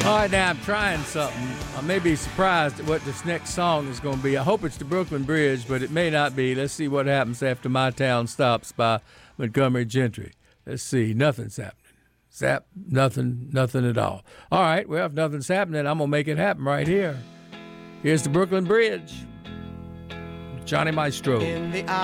right, now I'm trying something. I may be surprised at what this next song is going to be. I hope it's the Brooklyn Bridge, but it may not be. Let's see what happens after My Town Stops by Montgomery Gentry. Let's see. Nothing's happening. Zap, nothing at all. All right, well, if nothing's happening, I'm going to make it happen right here. Here's the Brooklyn Bridge. Johnny Maestro.